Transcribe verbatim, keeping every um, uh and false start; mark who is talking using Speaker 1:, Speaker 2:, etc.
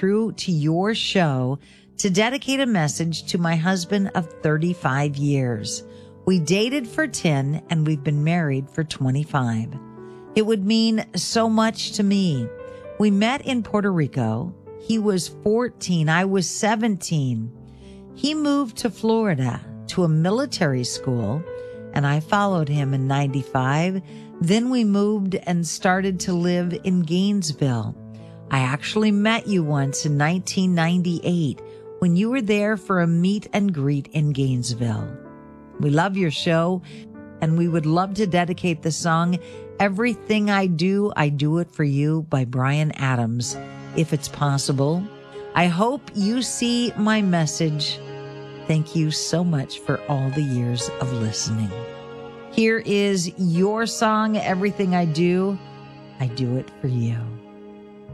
Speaker 1: through to your show to dedicate a message to my husband of thirty-five years. We dated for ten and we've been married for twenty-five. It would mean so much to me. We met in Puerto Rico. He was fourteen. I was seventeen. He moved to Florida to a military school, and I followed him in ninety-five. Then we moved and started to live in Gainesville. I actually met you once in nineteen ninety-eight when you were there for a meet and greet in Gainesville. We love your show, and we would love to dedicate the song Everything I Do, I Do It For You by Bryan Adams, if it's possible. I hope you see my message. Thank you so much for all the years of listening. Here is your song, Everything I Do, I Do It For You.